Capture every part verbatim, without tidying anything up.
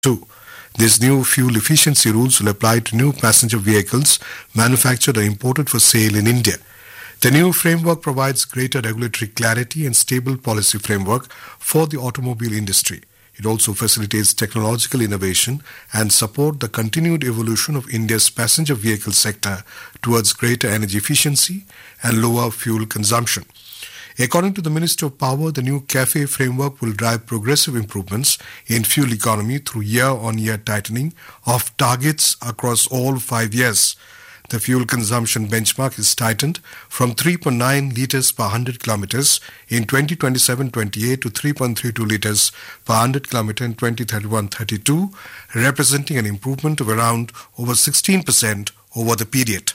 two. These new fuel efficiency rules will apply to new passenger vehicles manufactured or imported for sale in India. The new framework provides greater regulatory clarity and stable policy framework for the automobile industry. It also facilitates technological innovation and support the continued evolution of India's passenger vehicle sector towards greater energy efficiency and lower fuel consumption. According to the Minister of Power, the new CAFE framework will drive progressive improvements in fuel economy through year-on-year tightening of targets across all five years. The fuel consumption benchmark is tightened from three point nine litres per one hundred kilometres in twenty twenty-seven twenty-eight to three point three two litres per one hundred kilometres in twenty thirty-one thirty-two, representing an improvement of around over sixteen percent over the period.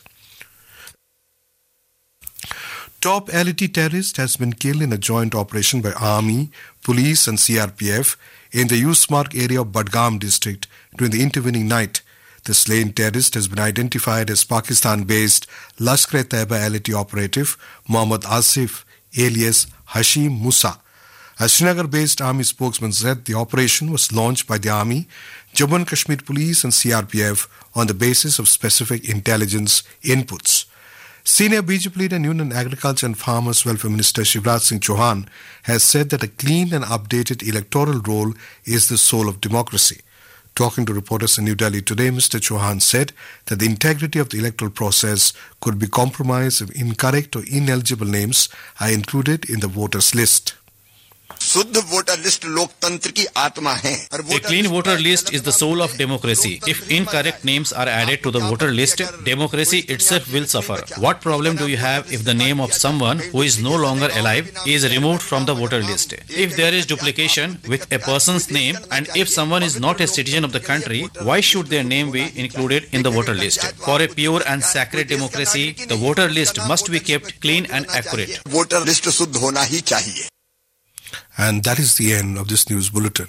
Top elite terrorist has been killed in a joint operation by Army, Police and C R P F in the Yusmarg area of Budgam district during the intervening night. The slain terrorist has been identified as Pakistan-based Lashkar-e-Taiba elite operative Mohammad Asif alias Hashim Musa. A Srinagar-based Army spokesman said the operation was launched by the Army, Jammu and Kashmir Police and C R P F on the basis of specific intelligence inputs. Senior B J P leader and Union Agriculture and Farmers Welfare Minister Shivraj Singh Chauhan has said that a clean and updated electoral roll is the soul of democracy. Talking to reporters in New Delhi today, Mister Chauhan said that the integrity of the electoral process could be compromised if incorrect or ineligible names are included in the voters' list. शुद्ध voter list लोकतंत्र की आत्मा है. A clean voter list is the soul of democracy. If incorrect names are added to the voter list, democracy itself will suffer. What problem do you have if the name of someone who is no longer alive is removed from the voter list? If there is duplication with a person's name and if someone is not a citizen of the country, why should their name be included in the voter list? For a pure and sacred democracy, the voter list must be kept clean and accurate. Voter list शुद्ध होना ही चाहिए. And that is the end of this news bulletin.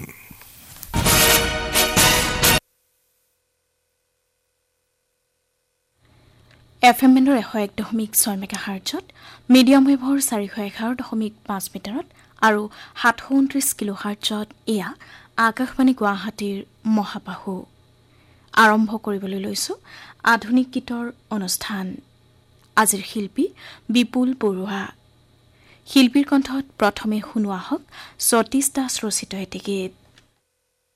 F M এনৰ এশ এক দশমিক ছয় mega হাৰ্টজত, medium ৱেভৰ চাৰিশ এঘাৰ দশমিক পাঁচ মিটাৰত আৰু সাতশ ঊনত্ৰিশ কিলো হাৰ্টজত এয়া আকাশবাণী গুৱাহাটীৰ মহাবাহু. আৰম্ভ কৰিবলৈ লৈছো আধুনিক গীতৰ অনুষ্ঠান. আজিৰ শিল্পী বিপুল বৰুৱা. শিল্পীৰ কণ্ঠত প্ৰথমে শুনোৱা হওক সতীশ দাস ৰচিত এটি গীত.